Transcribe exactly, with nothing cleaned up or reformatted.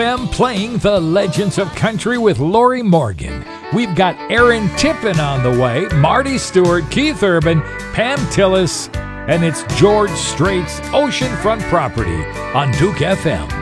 I'm playing the Legends of Country with Lori Morgan. We've got Aaron Tippin on the way, Marty Stewart, Keith Urban, Pam Tillis, and it's George Strait's Oceanfront Property on Duke F M.